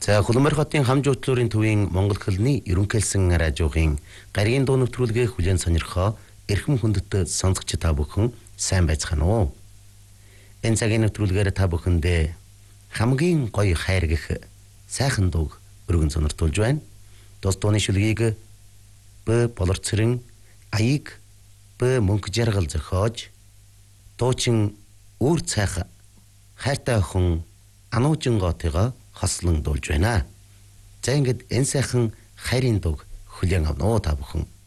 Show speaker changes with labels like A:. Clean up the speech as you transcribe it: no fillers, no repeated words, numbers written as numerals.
A: За Хөлмөр хотын хамжуутлуурын төвийн Монгол хэлний ерөнхийлсэн радиогийн гаригийн дуу нэвтрүүлгээ хүлээн сонирхоо эрхэм хүндэт сонсогч та бүхэн сайн байцгаана уу? Энэ цагийн нэвтрүүлгээр та бүхэндээ хамгийн гоё хайр гэх сайхан дууг өргөн сониртуулж байна. Тус дууны шүлгийг Б болорцрын аяг Б мөнх жаргал зохиож дуучин үр цайх хайртай охин Ануужингоотойгоо хослон дуулж байна. За ингээд энэ сайхан хайрын дууг хүлээн авнаа та бүхэн.